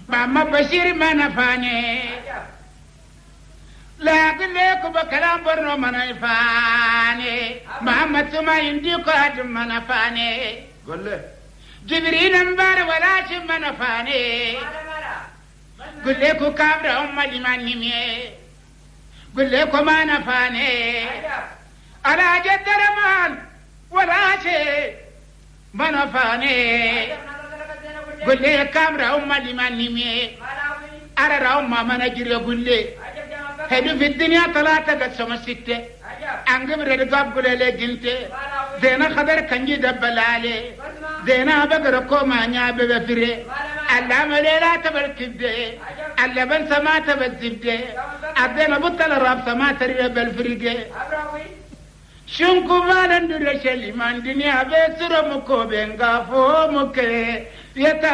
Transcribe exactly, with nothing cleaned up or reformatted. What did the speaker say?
mama bashir manafane la gele ko bakala borno manafane mama tuma indi ko ad manafane golle jibril ambar wala shi manafane golle ko kabra umma limani me golle ko manafane ala jaddara man wala shi manafane golle kabra umma limani me ara raw mama na jire golle hedu fi dunya talata ga sama sitte angam red gab gulele ginte zena khabar kanji dabbalale zena bagar ko ma nya be be fire alla malela tabal kibde alla ban sama tabal zibde adena butal rab sama tari bel firige shunku malan dure sheli man dunya be suro mu ko be ngafo mu ke yata